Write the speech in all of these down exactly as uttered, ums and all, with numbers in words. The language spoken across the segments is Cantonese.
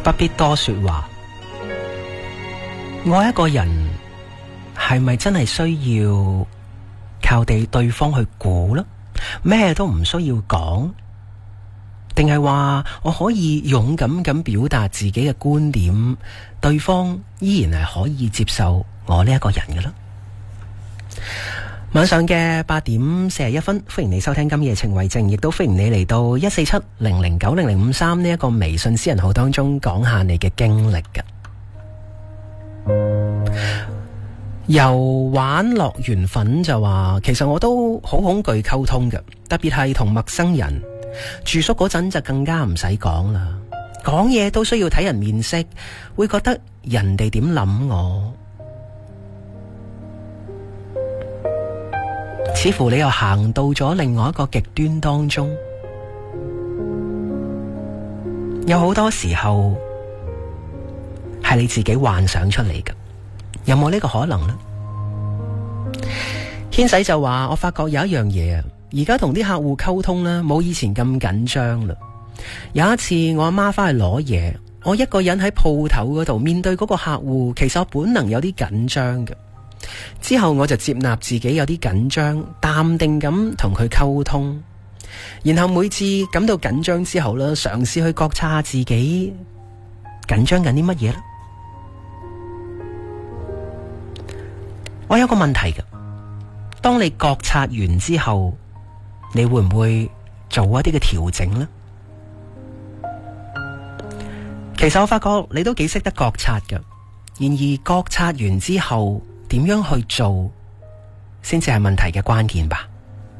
不必多說話。愛一個人係咪真係需要靠地對方去估呢？咩都唔需要講，定係話我可以勇敢咁表達自己嘅觀點，對方依然係可以接受我呢一個人嘅啦。晚上嘅八點四十一分，歡迎你收聽今夜情為證，亦都歡迎你嚟到一四七零零九零零五三呢一個微信私人號當中講下你嘅經歷嘅。由玩樂緣分就話，其實我都好恐懼溝通嘅，特別係同陌生人。住宿嗰陣就更加唔使講啦，講嘢都需要睇人面色，會覺得人哋點諗我。似乎你又行到咗另外一個極端當中，有好多時候係你自己幻想出嚟嘅，有冇呢個可能呢？軒仔就話，我發覺有一樣嘢啊，而家同啲客戶溝通呢，冇以前咁緊張啦。有一次我阿媽翻去攞嘢，我一個人喺鋪頭嗰度面對嗰個客戶，其實我本能有啲緊張嘅。之後我就接納自己有啲緊張，淡定咁同佢溝通，然後每次感到緊張之後咧，嘗試去覺察下自己緊張緊啲乜嘢咧。我有個問題嘅，當你覺察完之後，你會唔會做一啲嘅調整呢？其實我發覺你都幾識得覺察嘅，然而覺察完之後點樣去做先至係問題嘅關鍵吧。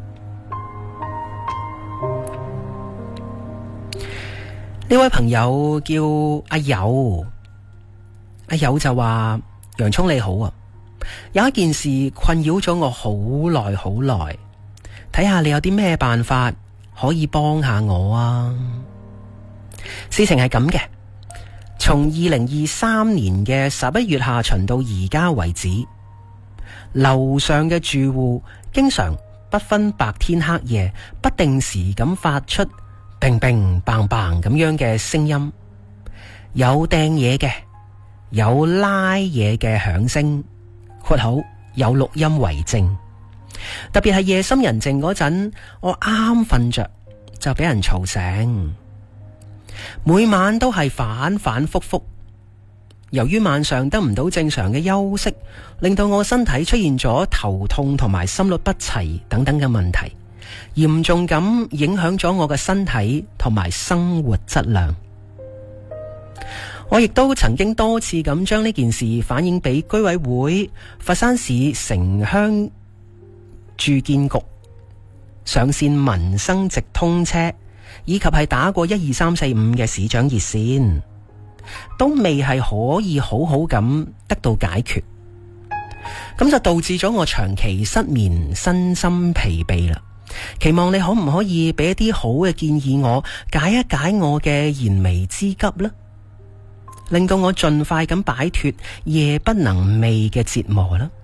呢位朋友叫阿友，阿友就話：洋蔥你好啊，有一件事困擾咗我好耐好耐，睇下你有啲咩辦法可以幫下我啊。事情係咁嘅，從二零二三年嘅十一月下旬到而家為止，樓上嘅住戶經常不分白天黑夜，不定時咁發出乒乒乓乓咁樣嘅聲音，有掟嘢嘅，有拉嘢嘅響聲，括號有錄音為證。特別係夜深人靜嗰陣，我啱瞓着就俾人嘈醒，每晚都係反反复复。由於晚上得唔到正常嘅休息，令到我身體出現咗頭痛同埋心律不齊等等嘅問題，嚴重咁影響咗我嘅身體同埋生活質量。我亦都曾經多次咁將呢件事反映俾居委會、佛山市城鄉住建局、上線民生直通車，以及係打過一二三四五嘅市長熱線，都未係可以好好咁得到解決，咁就導致咗我長期失眠、身心疲憊啦。期望你可唔可以俾一啲好嘅建議我，解一解我嘅燃眉之急呢？令到我盡快咁擺脫夜不能寐嘅折磨啦。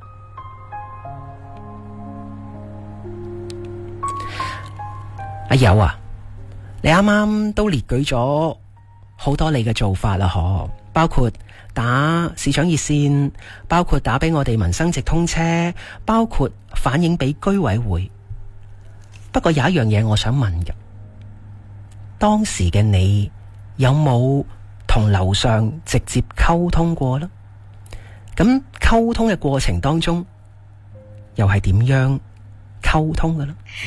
阿友啊，你啱啱都列舉咗好多你嘅做法啦，嗬，包括打市長熱線，包括打俾我哋民生直通車，包括反映俾居委會。不過有一樣嘢我想問嘅，當時嘅你有冇同樓上直接溝通過呢？咁溝通嘅過程當中，又係點樣溝通嘅呢？